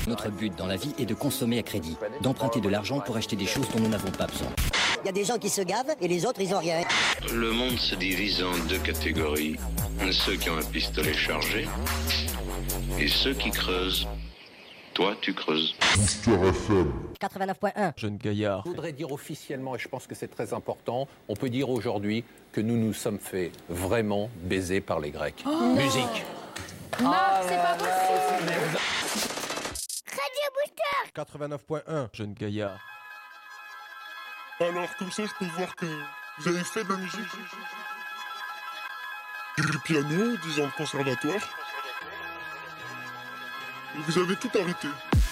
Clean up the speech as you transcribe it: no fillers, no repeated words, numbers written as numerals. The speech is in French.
Notre but dans la vie est de consommer à crédit, d'emprunter de l'argent pour acheter des choses dont nous n'avons pas besoin. Il y a des gens qui se gavent et les autres, ils ont rien. Le monde se divise en deux catégories. Ceux qui ont un pistolet chargé et ceux qui creusent. Toi, tu creuses. 89.1. Jeune gaillard. Je voudrais dire officiellement, et je pense que c'est très important, on peut dire aujourd'hui que nous nous sommes fait vraiment baiser par les Grecs. Musique. Marc, c'est pas possible. Radio Booster. 89.1. Jeune gaillard. Alors, comme ça, je peux voir que vous avez fait de la musique. Du piano, 10 ans de conservatoire. Et vous avez tout arrêté.